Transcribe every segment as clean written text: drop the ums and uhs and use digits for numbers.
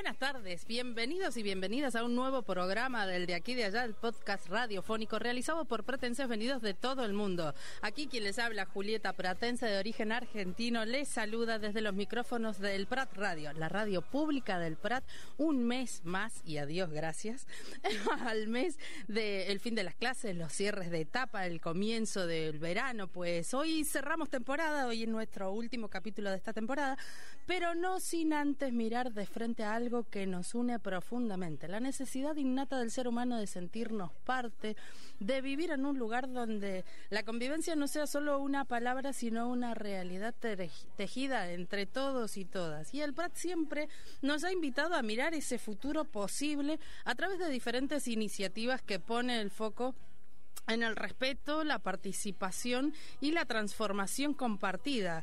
Buenas tardes, bienvenidos y bienvenidas a un nuevo programa del De Aquí de Allá, el podcast radiofónico realizado por pratenses venidos de todo el mundo. Aquí quien les habla, Julieta Pratense de origen argentino, les saluda desde los micrófonos del Prat Radio, la radio pública del Prat, un mes más, y adiós, gracias, al mes del fin de las clases, los cierres de etapa, el comienzo del verano. Pues hoy cerramos temporada, hoy es nuestro último capítulo de esta temporada, pero no sin antes mirar de frente a algo que nos une profundamente, la necesidad innata del ser humano de sentirnos parte, de vivir en un lugar donde la convivencia no sea solo una palabra, sino una realidad tejida entre todos y todas. Y el Prat siempre nos ha invitado a mirar ese futuro posible a través de diferentes iniciativas que pone el foco en el respeto, la participación y la transformación compartida.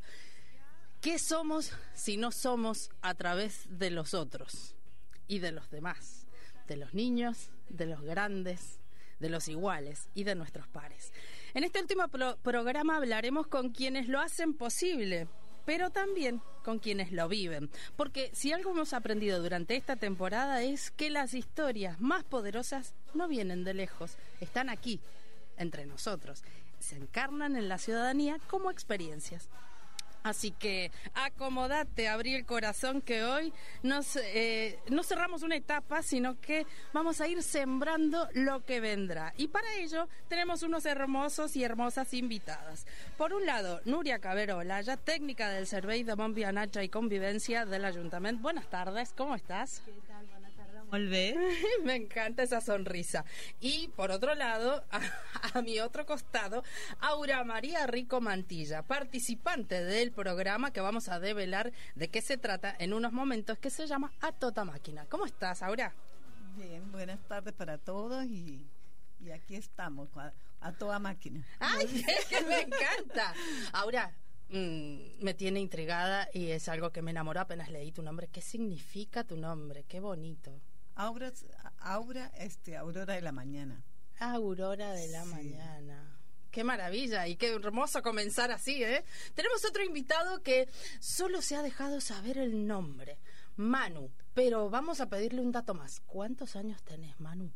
¿Qué somos si no somos a través de los otros y de los demás, de los niños, de los grandes, de los iguales y de nuestros pares? En este último programa hablaremos con quienes lo hacen posible, pero también con quienes lo viven. Porque si algo hemos aprendido durante esta temporada es que las historias más poderosas no vienen de lejos, están aquí, entre nosotros. Se encarnan en la ciudadanía como experiencias. Así que acomodate, abrí el corazón, que hoy no cerramos una etapa, sino que vamos a ir sembrando lo que vendrá. Y para ello tenemos unos hermosos y hermosas invitadas. Por un lado, Núria Cabero Olaya, técnica del Servei de Bon Vianatge y Convivencia del Ayuntamiento. Buenas tardes, ¿cómo estás? ¿Qué tal? Buenas tardes. Molt bé. Me encanta esa sonrisa. Y por otro lado, a mi otro costado, Aura María Rico Mantilla, participante del programa que vamos a develar de qué se trata en unos momentos, que se llama A Tota Máquina. ¿Cómo estás, Aura? Bien, buenas tardes para todos y aquí estamos, a toda máquina. ¡Ay, es que me encanta! Aura, me tiene intrigada y es algo que me enamoró apenas leí tu nombre. ¿Qué significa tu nombre? ¡Qué bonito! Aura, Aurora de la mañana. Aurora de la mañana. ¡Qué maravilla! Y qué hermoso comenzar así, ¿eh? Tenemos otro invitado que solo se ha dejado saber el nombre, Manu. Pero vamos a pedirle un dato más. ¿Cuántos años tenés, Manu?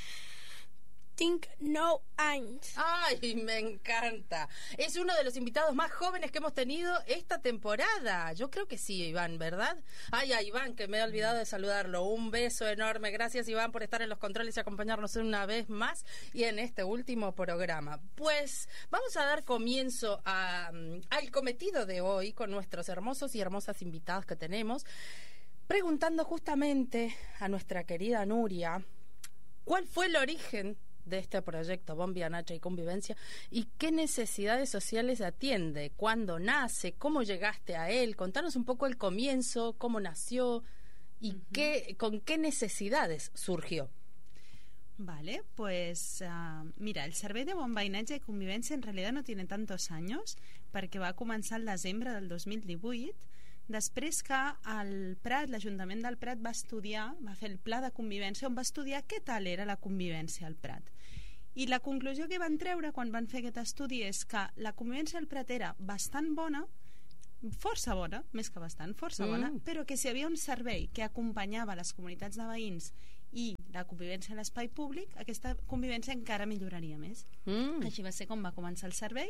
Tinc 9 anys. ¡Ay, me encanta! Es uno de los invitados más jóvenes que hemos tenido esta temporada. Yo creo que sí, Iván, ¿verdad? Ay, a Iván, que me he olvidado de saludarlo. Un beso enorme. Gracias, Iván, por estar en los controles y acompañarnos una vez más y en este último programa. Pues vamos a dar comienzo al cometido de hoy con nuestros hermosos y hermosas invitados que tenemos, preguntando justamente a nuestra querida Núria cuál fue el origen de este proyecto Bon Vianatge y Convivencia y qué necesidades sociales atiende, cuándo nace, cómo llegaste a él. Contanos un poco el comienzo, cómo nació y con qué necesidades surgió. Vale, pues mira, el Servei de Bon Vianatge y Convivencia en realidad no tiene tantos años, perquè va començar el desembre del 2018, després que el Prat, l'Ajuntament del Prat, va fer el pla de convivència on va estudiar què tal era la convivència al Prat. I la conclusió que van treure quan van fer aquest estudi és que la convivència al Prat era bastant bona, força bona, més que bastant, força bona, però que si hi havia un servei que acompanyava les comunitats de veïns i la convivència a l'espai públic, aquesta convivència encara milloraria més. Així va ser com va començar el servei.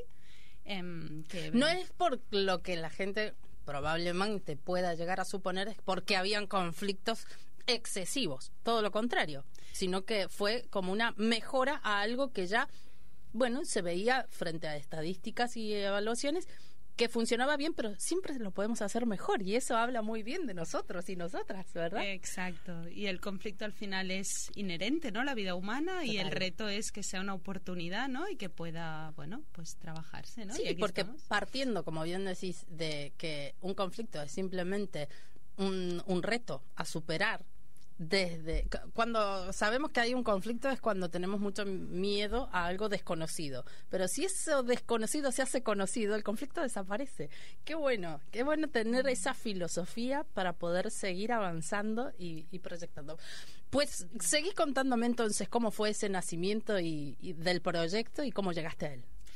No es por lo que la gente probablemente pueda llegar a suponer es porque habían conflictos excesivos, todo lo contrario, sino que fue como una mejora a algo que ya, bueno, se veía frente a estadísticas y evaluaciones que funcionaba bien, pero siempre lo podemos hacer mejor y eso habla muy bien de nosotros y nosotras, ¿verdad? Exacto, y el conflicto al final es inherente, ¿no? La vida humana. Total. Y el reto es que sea una oportunidad, ¿no? Y que pueda, bueno, pues trabajarse, ¿no? Sí, y porque estamos. Partiendo, como bien decís, de que un conflicto es simplemente un reto a superar. Desde cuando sabemos que hay un conflicto es cuando tenemos mucho miedo a algo desconocido, pero si eso desconocido se hace conocido, el conflicto desaparece. Qué bueno tener esa filosofía para poder seguir avanzando y proyectando. Pues seguí contándome entonces cómo fue ese nacimiento y del proyecto y cómo llegaste a él.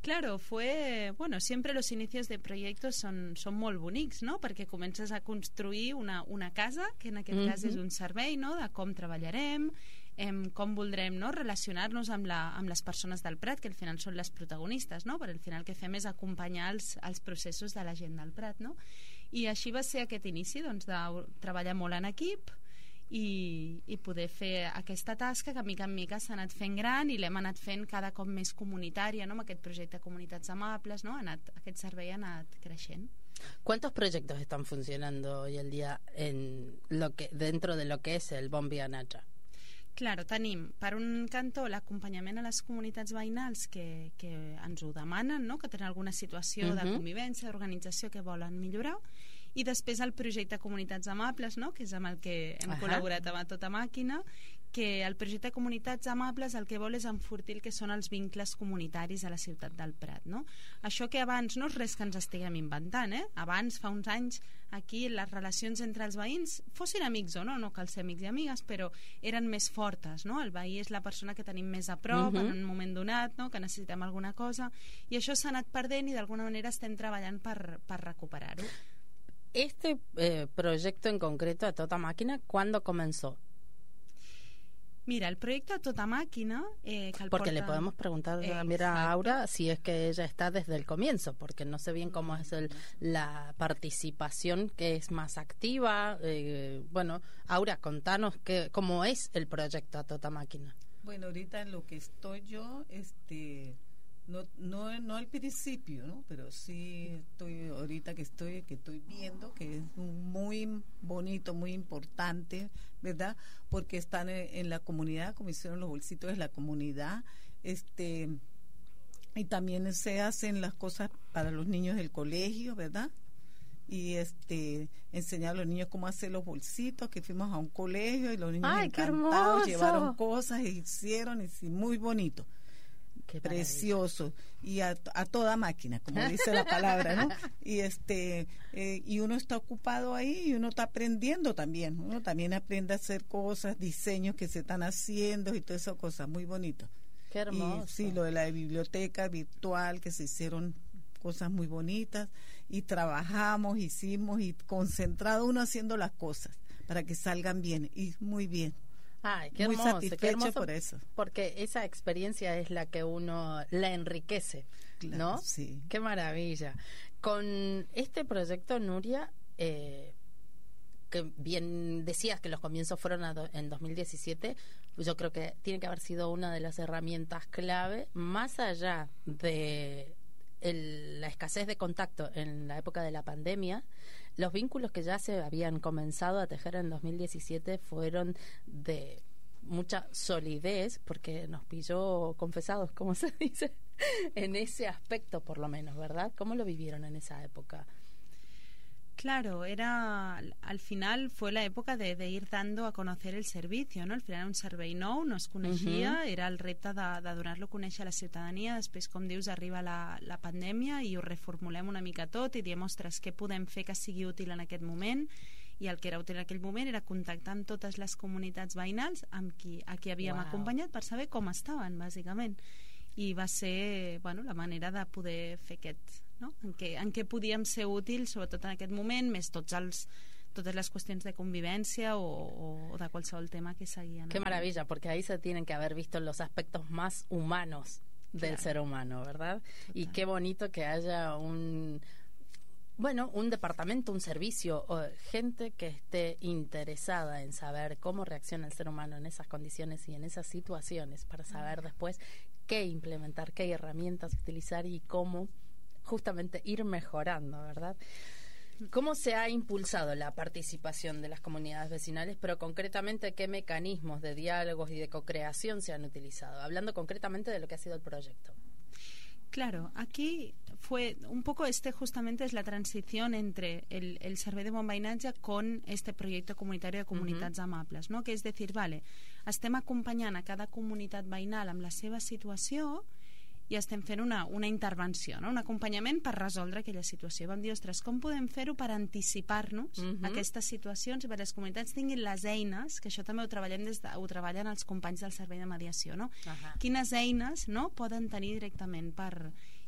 Claro, siempre los inicios de proyectos son molt bonics, no? Perquè comences a construir una casa, que en aquest cas és un servei, no? De com treballarem, com voldrem, no? Relacionar-nos amb les persones del Prat, que al final són les protagonistes, no? Perquè al final el que fem és acompanyar els processos de la gent del Prat, no? I així va ser aquest inici, doncs, de treballar molt en equip i poder fer aquesta tasca que mica en mica s'ha anat fent gran i l'hem anat fent cada cop més comunitària, no? Amb aquest projecte de Comunitats Amables, no? Aquest servei ha anat creixent. ¿Cuántos proyectos están funcionando hoy en día dentro de lo que es el Bon Vianatge? Claro, tenim per un cantó l'acompanyament a les comunitats veïnals que ens ho demanen, no? Que tenen alguna situació de convivència, d'organització que volen millorar, i després el projecte Comunitats Amables, no? Que és amb el que hem col·laborat amb A Tota Màquina, que el projecte Comunitats Amables el que vol és enfortir el que són els vincles comunitaris a la ciutat del Prat, no? Això que abans no és res que ens estiguem inventant, abans, fa uns anys, aquí les relacions entre els veïns, fossin amics o no cal ser amics i amigues, però eren més fortes, no? El veí és la persona que tenim més a prop en un moment donat, no? Que necessitem alguna cosa, i això s'ha anat perdent i d'alguna manera estem treballant per recuperar-ho. Este proyecto en concreto, A Tota Màquina, ¿cuándo comenzó? Mira, el proyecto A Tota Màquina... Porque le podemos preguntar a Aura si es que ella está desde el comienzo, porque no sé bien cómo es la participación que es más activa. Bueno, Aura, contanos cómo es el proyecto A Tota Màquina. Bueno, ahorita en lo que estoy yo, no al principio, ¿no? Pero sí estoy ahorita que estoy viendo que es muy bonito, muy importante, ¿verdad? Porque están en la comunidad, como hicieron los bolsitos de la comunidad, y también se hacen las cosas para los niños del colegio, ¿verdad? Y enseñar a los niños cómo hacer los bolsitos, que fuimos a un colegio y los niños encantados, llevaron cosas, hicieron, y muy bonito. Precioso, y a toda máquina, como dice la palabra, ¿no? Y uno está ocupado ahí y uno está aprendiendo también. Uno también aprende a hacer cosas, diseños que se están haciendo y todas esas cosas, muy bonito. Qué hermoso. Y sí, lo de la biblioteca virtual, que se hicieron cosas muy bonitas, y trabajamos, hicimos, y concentrado uno haciendo las cosas para que salgan bien, y muy bien. Ay, qué hermoso, muy satisfecho qué hermoso, por eso. Porque esa experiencia es la que uno la enriquece, claro, ¿no? Sí. Qué maravilla. Con este proyecto, Nuria, que bien decías que los comienzos fueron en 2017, yo creo que tiene que haber sido una de las herramientas clave, más allá de la escasez de contacto en la época de la pandemia. Los vínculos que ya se habían comenzado a tejer en 2017 fueron de mucha solidez, porque nos pilló confesados, como se dice, en ese aspecto por lo menos, ¿verdad? ¿Cómo lo vivieron en esa época? Claro, al final fue la época de ir dando a conocer el servicio, no? Al final era un servei nou, no es coneixia, era el repte de donar-lo a conèixer a la ciutadania. Després, com dius, arriba la pandèmia i ho reformulem una mica tot i diem, ostres, què podem fer que sigui útil en aquest moment? I el que era útil en aquell moment era contactar amb totes les comunitats veïnals a qui havíem acompanyat per saber com estaven, bàsicament. I va ser, la manera de poder fer aquest, no? En què podíem ser útils, sobretot en aquest moment, més totes les qüestions de convivència o de qualsevol tema que seguien. Qué maravilla, porque ahí se tienen que haber visto los aspectos más humanos del ser humano, ¿verdad? Total. Y qué bonito que haya un departamento, un servicio, o gente que esté interesada en saber cómo reacciona el ser humano en esas condiciones y en esas situaciones, para saber después qué implementar, qué herramientas utilizar y cómo justamente ir mejorando, ¿verdad? ¿Cómo se ha impulsado la participación de las comunidades vecinales, pero concretamente qué mecanismos de diálogos y de co-creación se han utilizado? Hablando concretamente de lo que ha sido el proyecto. Claro, aquí fue un poco justamente es la transición entre el servei de bon veïnatge con este proyecto comunitario de comunitats amables, no? Que és dir, estem acompanyant a cada comunitat veïnal amb la seva situació i estem fent una intervenció, no? Un acompanyament per resoldre aquella situació. Vam dir, ostres, com podem fer-ho per anticipar-nos a aquestes situacions i perquè les comunitats tinguin les eines, que això també ho treballen els companys del servei de mediació, no? Quines eines, no, poden tenir directament per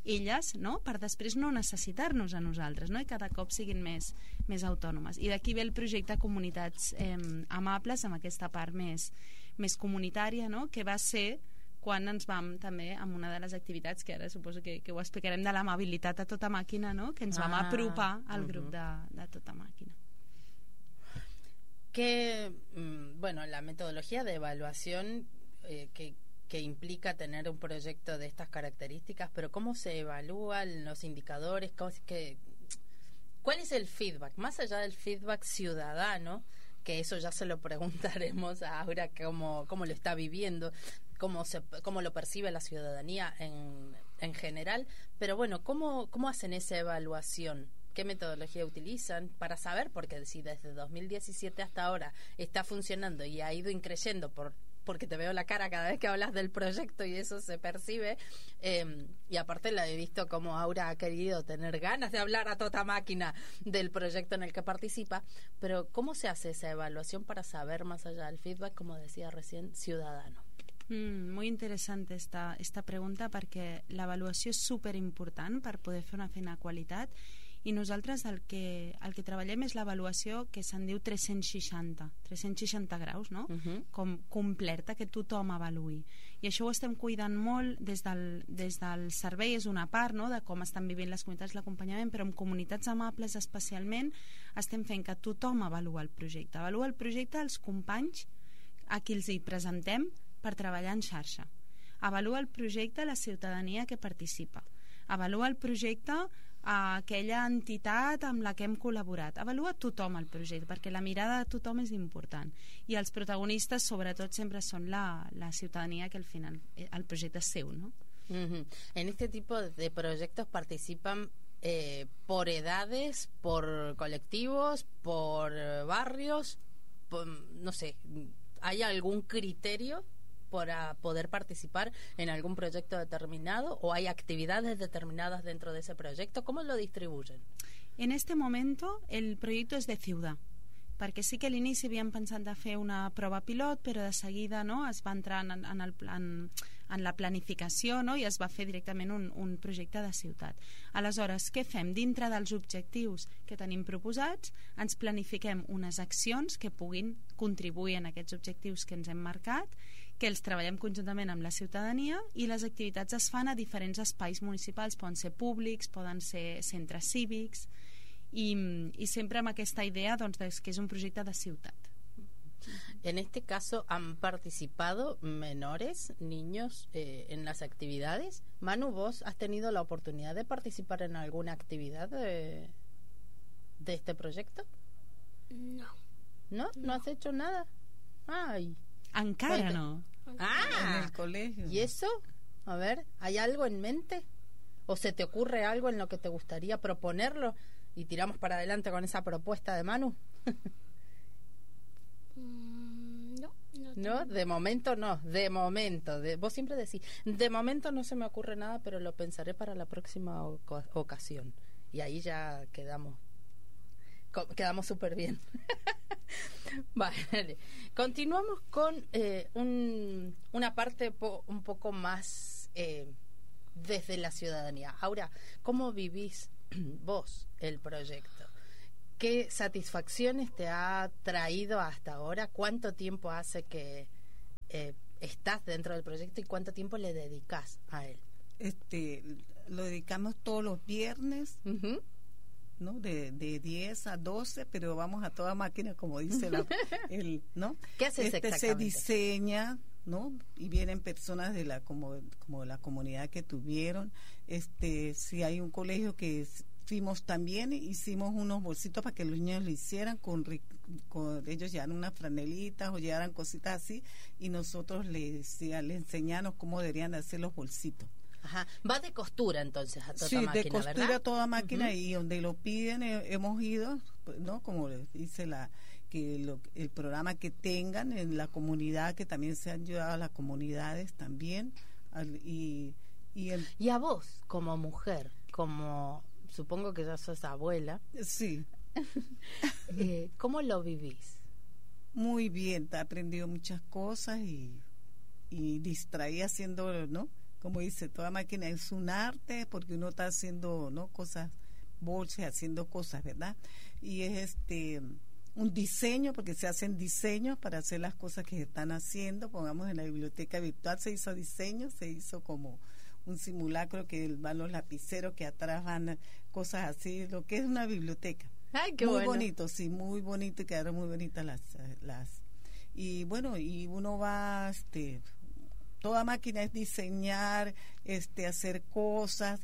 elles, no?, per després no necessitar-nos a nosaltres, no?, i cada cop siguin més autònomes. I d'aquí ve el projecte Comunitats Amables, amb aquesta part més comunitària, no?, que va ser quan ens vam també amb una de les activitats que ara suposo que ho explicarem, de l'amabilitat a tota màquina, no?, que ens vam apropar al grup de tota màquina. Que, bueno, la metodología de evaluación que implica tener un proyecto de estas características, pero ¿cómo se evalúan los indicadores? ¿Cuál es el feedback? Más allá del feedback ciudadano, que eso ya se lo preguntaremos a Aura cómo lo está viviendo, cómo lo percibe la ciudadanía en general, pero bueno, ¿cómo hacen esa evaluación? ¿Qué metodología utilizan para saber? Porque si desde 2017 hasta ahora está funcionando y ha ido increyendo porque te veo la cara cada vez que hablas del proyecto y eso se percibe, y aparte la he visto como Aura ha querido tener ganas de hablar a toda máquina del proyecto en el que participa, pero ¿cómo se hace esa evaluación para saber más allá del feedback, como decía recién, ciudadano? Molt interessant esta pregunta, perquè l'avaluació és superimportant per poder fer una feina de qualitat, i nosaltres el que treballem és l'avaluació que se'n diu 360 graus, no? Com completa, que tothom avaluï, i això ho estem cuidant molt des del servei. És una part, no?, de com estan vivint les comunitats, l'acompanyament, però amb Comunitats Amables especialment estem fent que tothom avalua el projecte els companys a qui els hi presentem per treballar en xarxa, avalua el projecte la ciutadania que participa, avalua el projecte a aquella entitat amb la que hem col·laborat, avalua tothom el projecte, perquè la mirada de tothom és important, i els protagonistes sobretot sempre són la ciutadania, que al final el projecte és seu, ¿no? En este tipo de proyectos participan por edades, por colectivos, por barrios, no sé, ¿hay algún criterio para poder participar en algún proyecto determinado, o hay actividades determinadas dentro de ese proyecto? ¿Cómo lo distribuyen? En este momento el proyecto es de ciudad, perquè sí que a l'inici havíem pensat de fer una prova pilot, però de seguida, no, es va entrar en la planificació, no, i es va fer directament un projecte de ciutat. Aleshores, què fem? Dintre dels objectius que tenim proposats, ens planifiquem unes accions que puguin contribuir en aquests objectius que ens hem marcat, que els treballem conjuntament amb la ciutadania, i les activitats es fan a diferents espais municipals, poden ser públics, poden ser centres cívics, i sempre amb aquesta idea, doncs, que és un projecte de ciutat. En este caso, ¿han participado menores, niños, en las actividades? Manu, ¿vos has tenido la oportunidad de participar en alguna actividad de este proyecto? No. ¿No? ¿No has hecho nada? ¡Ay! Encara no. En el colegio. ¿Y eso? A ver, ¿hay algo en mente? ¿O se te ocurre algo en lo que te gustaría proponerlo? Y tiramos para adelante con esa propuesta de Manu. No, de momento no, de momento. Vos siempre decís, de momento no se me ocurre nada, pero lo pensaré para la próxima ocasión. Y ahí ya quedamos súper bien. Vale, continuamos con una parte un poco más desde la ciudadanía. Aura, ¿cómo vivís vos el proyecto? ¿Qué satisfacciones te ha traído hasta ahora? ¿Cuánto tiempo hace que estás dentro del proyecto y cuánto tiempo le dedicas a él? Lo dedicamos todos los viernes, ¿no? De 10 a 12, pero vamos a toda máquina, como dice ¿no? ¿Qué haces exactamente? Se diseña, ¿no? Y vienen personas de como la comunidad que tuvieron. Si hay un colegio que fuimos también, hicimos unos bolsitos para que los niños lo hicieran, con ellos llevaran unas franelitas o llevaran cositas así, y nosotros les enseñamos cómo deberían hacer los bolsitos. Ajá. Va de costura entonces a toda máquina, ¿verdad? Sí, de costura a toda máquina, y donde lo piden hemos ido, ¿no? Como dice el programa que tengan en la comunidad, que también se han ayudado a las comunidades también, y a vos como mujer, como supongo que ya sos abuela. Sí. ¿Cómo lo vivís? Muy bien, he aprendido muchas cosas y distraí haciendo, ¿no? como dice, toda máquina es un arte porque uno está haciendo, ¿no?, cosas, bolsas, haciendo cosas, ¿verdad? Y es un diseño, porque se hacen diseños para hacer las cosas que se están haciendo. Pongamos, en la biblioteca virtual se hizo diseño, se hizo como un simulacro que van los lapiceros, que atrás van cosas así, lo que es una biblioteca. Ay, qué muy bueno. Bonito, sí, muy bonito, y quedaron muy bonitas las y bueno, y uno va, toda máquina es diseñar, hacer cosas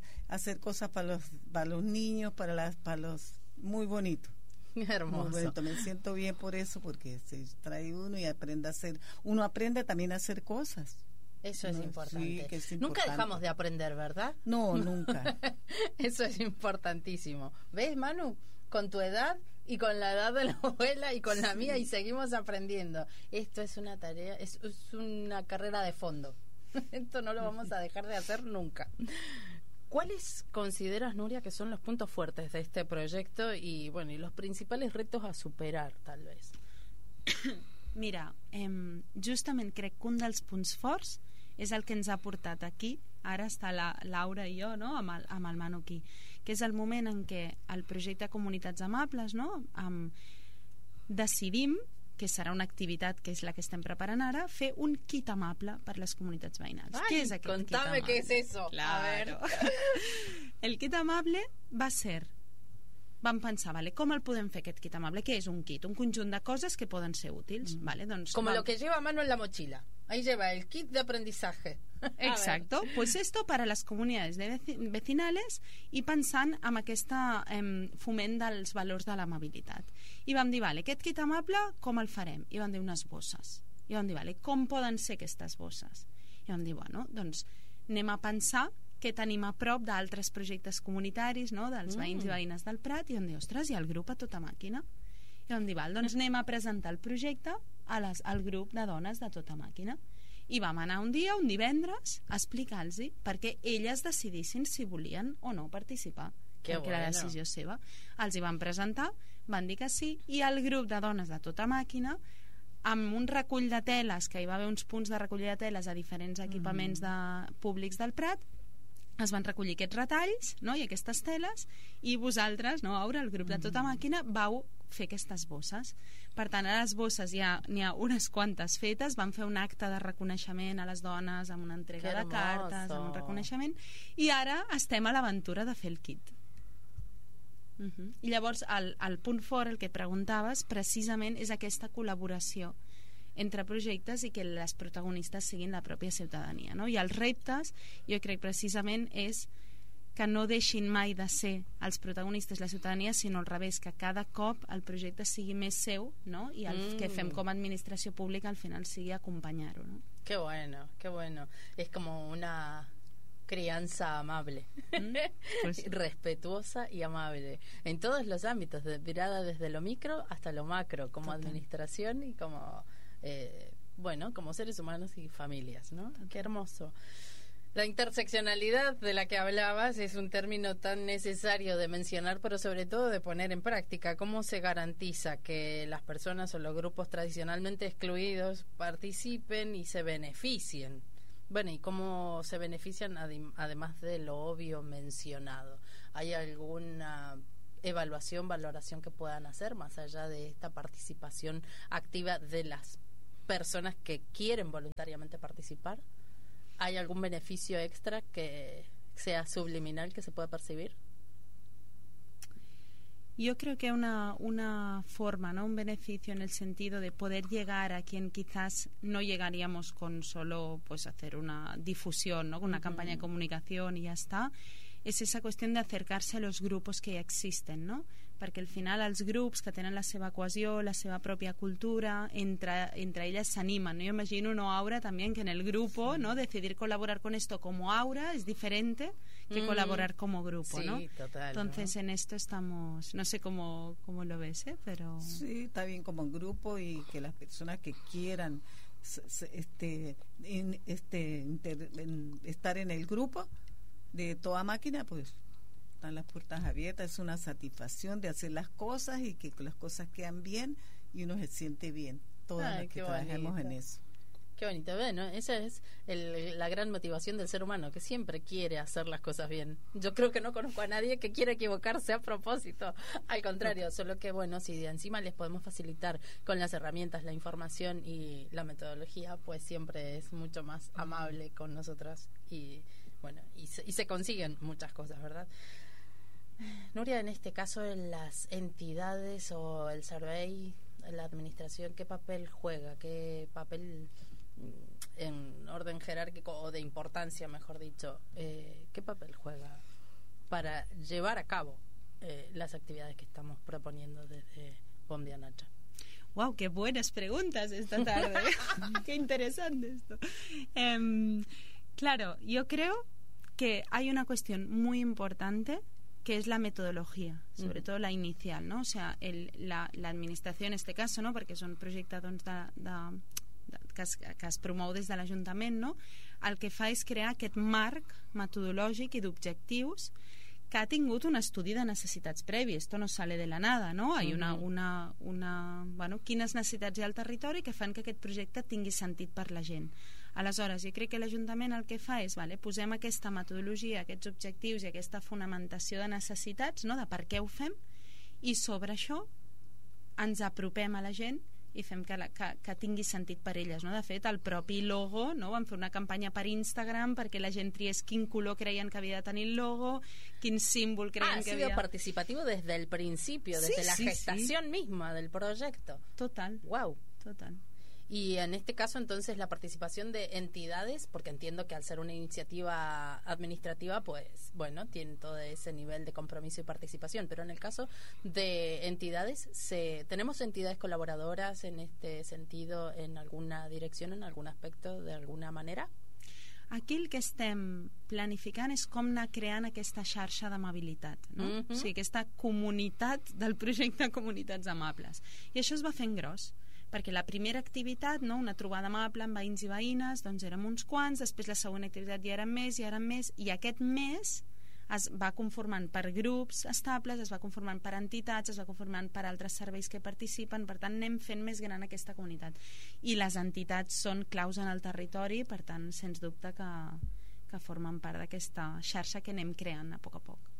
para los niños, para los, muy bonito. Hermoso. Muy bonito. Me siento bien por eso, porque se trae uno y uno aprende también a hacer cosas. Eso es importante. Sí, que es importante. Nunca dejamos de aprender, ¿verdad? No, nunca. Eso es importantísimo. ¿Ves, Manu? Con tu edad y con la edad de la abuela y con la mía, y seguimos aprendiendo. Esto es una tarea, es una carrera de fondo. Esto no lo vamos a dejar de hacer nunca. ¿Cuáles consideras, Nuria, que son los puntos fuertes de este proyecto y, bueno, y los principales retos a superar, tal vez? Mira, justament crec que un dels punts forts és el que ens ha portat aquí. Ara està la Laura i jo, no?, amb el Manu aquí, que és el moment en què el projecte Comunitats Amables, no?, decidim, que serà una activitat que és la que estem preparant ara, fer un kit amable per les comunitats veïnals. Ai, què és aquest kit amable? Contame qué es eso. Claro. A ver. El kit amable va ser... Vam pensar, vale, com el podem fer aquest kit amable? Què és un kit? Un conjunt de coses que poden ser útils. Vale, doncs, Como lo que lleva Manu en la mochila. Ahí lleva el kit de aprendizaje. Exacto, pues esto para las comunidades vecinales i pensant en aquest foment dels valors de l'amabilitat. I vam dir, vale, aquest kit amable com el farem? I vam dir unes bosses. I vam dir, vale, com poden ser aquestes bosses? I vam dir, bueno, doncs anem a pensar què tenim a prop d'altres projectes comunitaris, no?, dels veïns i veïnes del Prat, i vam dir, ostres, hi ha el grup a tota màquina. I vam dir, val, doncs anem a presentar el projecte al grup de dones de tota màquina. I vam anar un dia, un divendres, a explicar-los perquè elles decidissin si volien o no participar. Perquè la decisió seva. Els hi van presentar, van dir que sí, i el grup de dones de tota màquina, amb un recull de teles, que hi va haver uns punts de recollir de teles a diferents equipaments públics del Prat, es van recollir aquests retalls, no?, i aquestes teles, i vosaltres, no, Aura, el grup de tota màquina, vau fer aquestes bosses. Per tant, a les bosses n'hi ha unes quantes fetes. Van fer un acte de reconeixement a les dones amb una entrega de cartes, amb un reconeixement, i ara estem a l'aventura de fer el kit. I llavors el punt fort, el que preguntaves, precisament és aquesta col·laboració entre projectes i que les protagonistes siguin la pròpia ciutadania, no? I els reptes, jo crec precisament, és que no deixin mai de ser els protagonistes la ciutadania, sinó al revés, que cada cop el projecte sigui més seu, no?, i el que fem com a administració pública al final sigui acompanyar-ho, no? Qué bueno, qué bueno. Es como una crianza amable, pues respetuosa y amable en todos los ámbitos, mirada desde lo micro hasta lo macro, como administración y como bueno, como seres humanos y familias, ¿no? Qué hermoso. La interseccionalidad de la que hablabas es un término tan necesario de mencionar, pero sobre todo de poner en práctica. ¿Cómo se garantiza que las personas o los grupos tradicionalmente excluidos participen y se beneficien? Bueno, ¿y cómo se benefician además de lo obvio mencionado? ¿Hay alguna evaluación, valoración que puedan hacer más allá de esta participación activa de las personas que quieren voluntariamente participar? ¿Hay algún beneficio extra que sea subliminal que se pueda percibir? Yo creo que una forma, ¿no?, un beneficio en el sentido de poder llegar a quien quizás no llegaríamos con solo pues hacer una difusión, ¿no?, con una campaña de comunicación y ya está, és esa qüestió d'acercar-se a los grupos que ja existen, no? Perquè al final els grups que tenen la seva cohesió, la seva pròpia cultura, entre elles s'animen, ¿no? Yo imagino, ¿no, Aura, también que en el grupo, ¿no?, decidir colaborar con esto como Aura es diferente que colaborar como grupo, ¿no? Sí, total. Entonces, ¿no?, en esto estamos, no sé cómo lo ves, pero... Sí, está bien como grupo, y que las personas que quieran estar en el grupo de toda máquina, pues están las puertas abiertas. Es una satisfacción de hacer las cosas y que las cosas quedan bien y uno se siente bien, todas las que trabajemos en eso. Qué bonito, bueno, esa es la gran motivación del ser humano, que siempre quiere hacer las cosas bien. Yo creo que no conozco a nadie que quiera equivocarse a propósito. Al contrario, solo que, bueno, si de encima les podemos facilitar con las herramientas, la información y la metodología, pues siempre es mucho más amable con nosotras y, bueno, y se consiguen muchas cosas, ¿verdad? Nuria, en este caso, en las entidades o el survey, la administración, ¿qué papel juega? ¿Qué papel en orden jerárquico o de importancia, mejor dicho, qué papel juega para llevar a cabo las actividades que estamos proponiendo desde Bon Dia Nacha? ¡Wow! ¡Qué buenas preguntas esta tarde! ¡Qué interesante esto! Claro, yo creo que hay una cuestión muy importante que es la metodologia, sobre todo la inicial, no? O sea, la administració en este cas, no? Perquè és un projecte doncs, que es promou des de l'Ajuntament, no? El que fa és crear aquest marc metodològic i d'objectius que ha tingut un estudi de necessitats previ. Esto no sale de la nada, no? Hi ha bueno, quines necessitats hi ha al territori que fan que aquest projecte tingui sentit per la gent. Aleshores, jo crec que l'Ajuntament el que fa és, posem aquesta metodologia, aquests objectius i aquesta fonamentació de necessitats, no? De per què ho fem, i sobre això ens apropem a la gent i fem que tingui sentit per elles, no? De fet, el propi logo, no? Vam fer una campanya per Instagram perquè la gent triés quin color creien que havia de tenir el logo, quin símbol creien que havia... Ha sido participativo desde el principio, desde la gestación misma del proyecto. Total. Wow. Total. Y en este caso, entonces, la participación de entidades, porque entiendo que al ser una iniciativa administrativa, pues, bueno, tiene todo ese nivel de compromiso y participación, pero en el caso de entidades, ¿tenemos entidades colaboradoras en este sentido, en alguna dirección, en algún aspecto, de alguna manera? Aquí el que estem planificant és com anar creant aquesta xarxa d'amabilitat, no? O sigui, aquesta comunitat del projecte Comunitats Amables. I això es va fent gros, perquè la primera activitat, no, una trobada amable amb veïns i veïnes, doncs érem uns quants, després la següent activitat ja eren més, i aquest mes es va conformant per grups estables, es va conformant per entitats, es va conformant per altres serveis que participen, per tant anem fent més gran aquesta comunitat. I les entitats són claus en el territori, per tant, sens dubte que formen part d'aquesta xarxa que anem creant a poc a poc.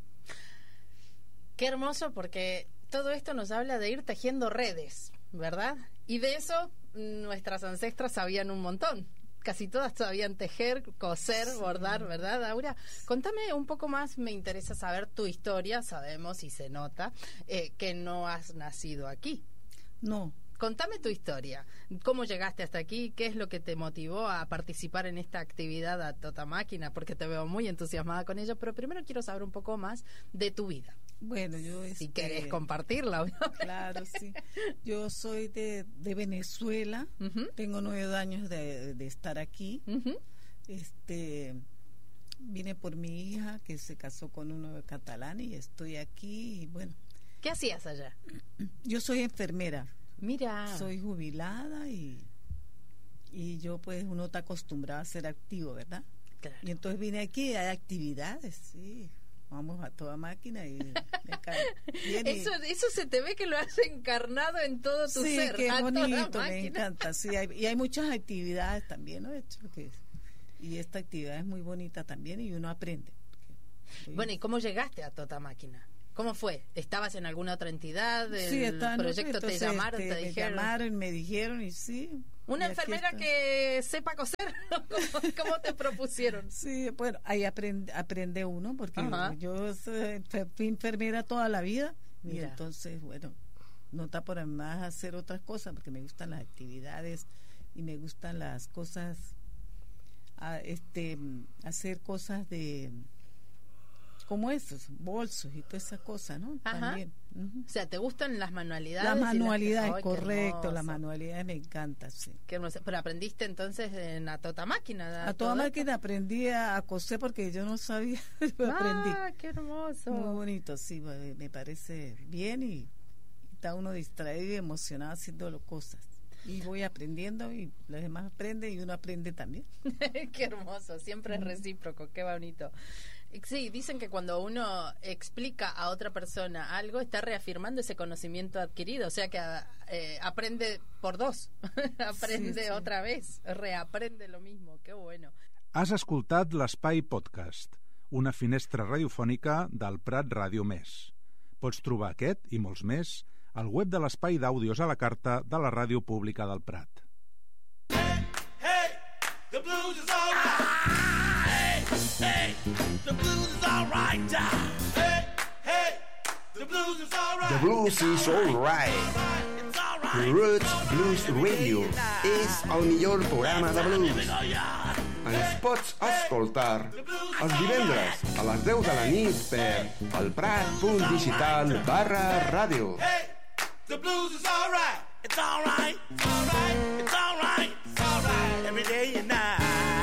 Qué hermoso, porque todo esto nos habla de ir tejiendo redes, ¿verdad? Y de eso nuestras ancestras sabían un montón. Casi todas sabían tejer, coser, bordar, ¿verdad, Aura? Contame un poco más, me interesa saber tu historia. Sabemos y se nota que no has nacido aquí. No. Contame tu historia. ¿Cómo llegaste hasta aquí? ¿Qué es lo que te motivó a participar en esta actividad a tota máquina? Porque te veo muy entusiasmada con ello, pero primero quiero saber un poco más de tu vida. Bueno, yo... Si querés compartirla, obviamente. Claro, sí. Yo soy de Venezuela, tengo 9 años de estar aquí. Vine por mi hija, que se casó con uno catalán, y estoy aquí, y bueno. ¿Qué hacías allá? Yo soy enfermera. Mira. Soy jubilada y yo, pues, uno está acostumbrado a ser activo, ¿verdad? Claro. Y entonces vine aquí, hay actividades, sí. Vamos a toda máquina y me cae bien. Eso se te ve que lo has encarnado en todo tu ser. Sí, qué bonito, me encanta. Sí, y hay muchas actividades también, ¿no? Y esta actividad es muy bonita también y uno aprende. Bueno, ¿y cómo llegaste a Tota Máquina? ¿Cómo fue? ¿Estabas en alguna otra entidad? Sí, ¿El proyecto te llamaron, te dijeron? Me llamaron, me dijeron y sí. Una enfermera que sepa coser, ¿Cómo te propusieron? Sí, bueno, ahí aprende uno, porque yo fui enfermera toda la vida. Mira. Y entonces, bueno, no está por más hacer otras cosas, porque me gustan las actividades y me gustan las cosas, hacer cosas de... como esos, bolsos y todas esas cosas, ¿no? También. O sea, ¿te gustan las manualidades? Las manualidades, correcto, las manualidades me encantan, sí. Qué hermoso. Pero aprendiste entonces en a Tota Máquina. A Tota Máquina aprendí a coser porque yo no sabía, aprendí. Qué hermoso. Muy bonito, sí, me parece bien y está uno distraído y emocionado haciendo cosas. Y voy aprendiendo y los demás aprenden y uno aprende también. Qué hermoso, siempre es recíproco, qué bonito. Sí, dicen que cuando uno explica a otra persona algo, está reafirmando ese conocimiento adquirido, o sea que aprende por dos, aprende otra vez, reaprende lo mismo, qué bueno. Has escoltat l'Espai Podcast, una finestra radiofònica del Prat Ràdio Més. Pots trobar aquest i molts més al web de l'Espai d'Àudios a la Carta de la Ràdio Pública del Prat. Hey, hey, the blues is all right. Hey, the blues is all right. Hey, hey, the blues is all right. The blues is all right. Roots Blues Radio és el millor programa de blues. Ens pots escoltar els divendres a les 10 de la nit per elprat.digital/ràdio. Hey, the blues is all right. It's all right. It's all right. It's all right. It's all right. Every day and night.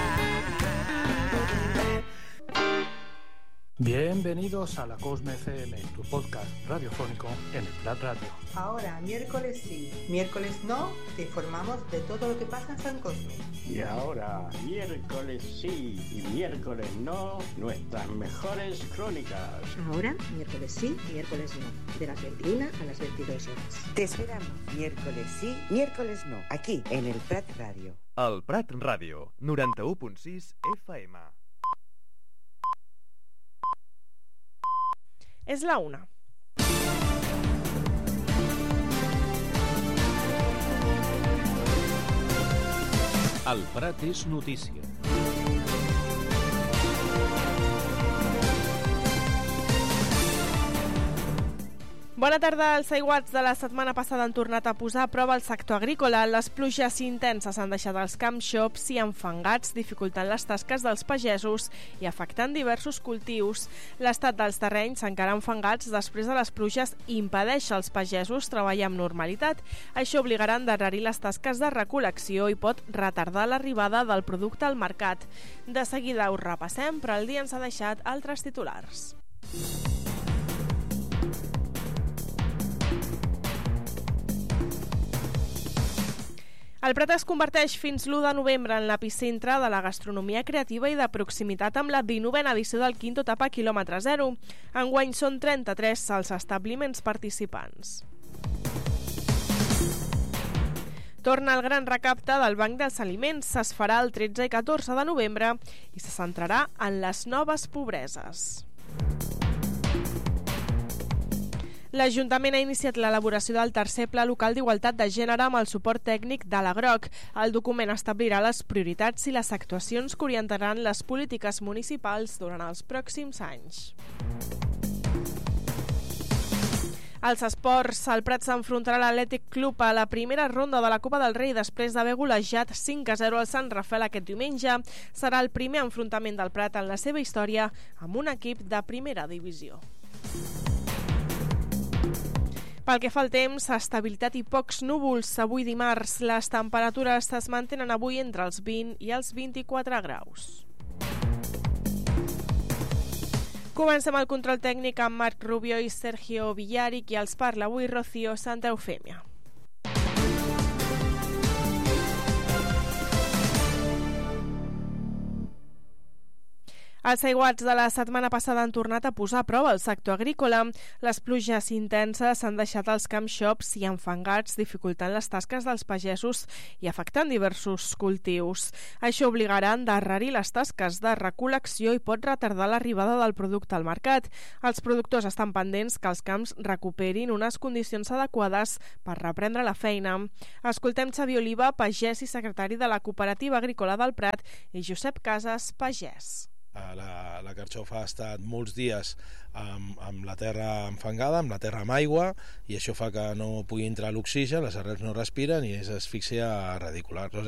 Bienvenidos a la Cosme FM, tu podcast radiofónico en el Prat Radio. Ahora, miércoles sí, miércoles no, te informamos de todo lo que pasa en San Cosme. Y ahora, miércoles sí y miércoles no, nuestras mejores crónicas. Ahora, miércoles sí, miércoles no, de las 21 a las 22 horas. Te esperamos miércoles sí, miércoles no, aquí en el Prat Radio. El Prat Radio, 91.6 FM. Es la 1. El Prat és notícia. Bona tarda. Els aiguats de la setmana passada han tornat a posar a prova el sector agrícola. Les pluges intenses han deixat els camps xops i enfangats, dificultant les tasques dels pagesos i afectant diversos cultius. L'estat dels terrenys, encara enfangats després de les pluges, impedeix als pagesos treballar amb normalitat. Això obligarà a endarrerir les tasques de recol·lecció i pot retardar l'arribada del producte al mercat. De seguida us repassem, però el dia ens ha deixat altres titulars. El Prat es converteix fins l'1 de novembre en l'epicentre de la gastronomia creativa i de proximitat amb la 19a edició del Quinto Tapa Quilòmetre Zero. Enguany són 33 els establiments participants. Torna el gran recapte del Banc dels Aliments. Es farà el 13 i 14 de novembre i se centrarà en les noves pobreses. L'Ajuntament ha iniciat l'elaboració del tercer Pla Local d'Igualtat de Gènere amb el suport tècnic de l'Agroc. El document establirà les prioritats i les actuacions que orientaran les polítiques municipals durant els pròxims anys. Als esports, el Prat s'enfrontarà a l'Atlètic Club a la primera ronda de la Copa del Rei després d'haver golejat 5-0 al Sant Rafel aquest diumenge. Serà el primer enfrontament del Prat en la seva història amb un equip de primera divisió. Pel que fa al temps, estabilitat i pocs núvols. Avui dimarts, les temperatures es mantenen avui entre els 20 i els 24 graus. Comencem el control tècnic amb Marc Rubio i Sergio Villaric i els parla avui Rocío Santa Eufèmia. Els aiguats de la setmana passada han tornat a posar a prova el sector agrícola. Les pluges intenses han deixat els camps xops i enfangats, dificultant les tasques dels pagesos i afectant diversos cultius. Això obligarà a endarrerir les tasques de recol·lecció i pot retardar l'arribada del producte al mercat. Els productors estan pendents que els camps recuperin unes condicions adequades per reprendre la feina. Escoltem Xavier Oliva, pagès i secretari de la Cooperativa Agrícola del Prat, i Josep Casas, pagès. La carxofa ha estat molts dies amb la terra enfangada, amb la terra amb aigua, i això fa que no pugui entrar l'oxigen, les arrels no respiren i és asfíxia radicular.